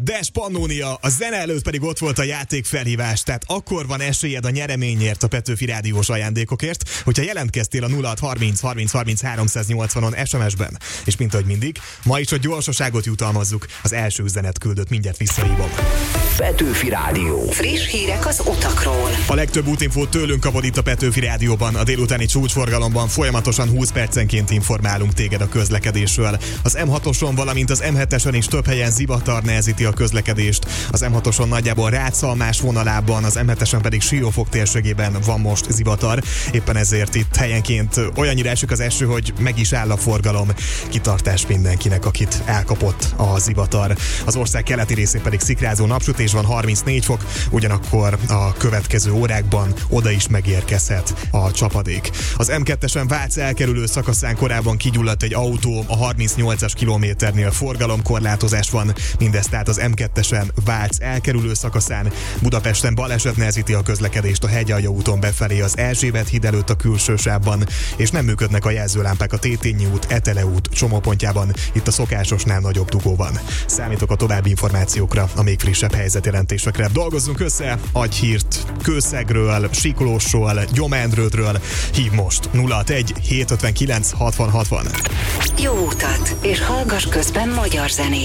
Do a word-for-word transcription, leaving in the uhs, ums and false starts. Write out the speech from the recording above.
Des Pannonia, a zene előtt pedig ott volt a játékfelhívás, tehát akkor van esélyed a nyereményért, a Petőfi Rádiós ajándékokért, hogyha jelentkeztél a nulla hat harminc harminc harminc háromszáznyolcvanon es em es-ben. És mint ahogy mindig, ma is a gyorsaságot jutalmazzuk, az első üzenet küldött, mindjárt visszahívom. Petőfi Rádió. Friss hírek az utakról. A legtöbb útinfót tőlünk kapod itt a Petőfi Rádióban. A délutáni csúcsforgalomban folyamatosan húsz percenként informálunk téged a közlekedésről. Az em hatoson, valamint az em hetesen is több helyen zivatar nehezíti a közlekedést. Az em hatoson nagyjából Rácz-Almás vonalában, az em hetesen pedig Siófok térségében van most zivatar. Éppen ezért itt helyenként olyannyira esik az eső, hogy meg is áll a forgalom. Kitartás mindenkinek, akit elkapott a zivatar. Az ország keleti részén pedig szikrázó napsütés van, harmincnégy fok, ugyanakkor a következő órákban oda is megérkezhet a csapadék. Az em kettesen Vác elkerülő szakaszán korábban kigyulladt egy autó, a harmincnyolcas kilométernél forgalomkorlátozás van, mindez tehát az em kettesen Vác elkerülő szakaszán. Budapesten baleset nehezíti a közlekedést a Hegyalja úton befelé az Erzsébet híd előtt a külső sávban, és nem működnek a jelzőlámpák a Tétényi út, Etele út csomópontjában, itt a szokásosnál nagyobb dugó van. Számítok a további információkra, a még frissebb helyzetjelentésekre. Dolgozzunk össze, adj hírt Kőszegről, Siklósról, Gyomendrődről. Hív most nulla hatvanegy hétszázötvenkilenc hatvan hatvan. Jó utat, és hallgass közben magyar zenét.